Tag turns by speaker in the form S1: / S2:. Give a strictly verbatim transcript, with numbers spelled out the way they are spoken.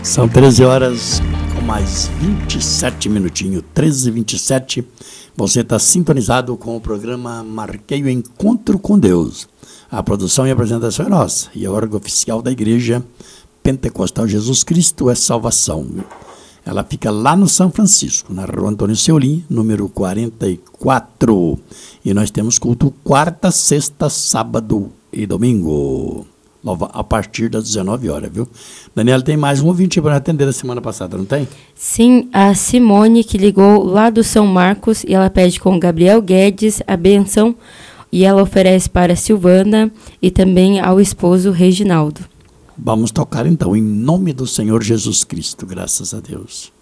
S1: São treze horas com mais vinte e sete minutinhos, treze e vinte e sete. Você está sintonizado com o programa Marquei o Encontro com Deus. A produção e a apresentação é nossa e é o órgão oficial da Igreja Pentecostal Jesus Cristo é Salvação. Ela fica lá no São Francisco, na Rua Antônio Seolim, número quarenta e quatro. E nós temos culto quarta, sexta, sábado e domingo, a partir das dezenove horas, viu? Daniela, tem mais um ouvinte para atender da semana passada, não tem?
S2: Sim, a Simone, que ligou lá do São Marcos, e ela pede com Gabriel Guedes a benção, e ela oferece para a Silvana e também ao esposo Reginaldo.
S1: Vamos tocar então, em nome do Senhor Jesus Cristo, graças a Deus.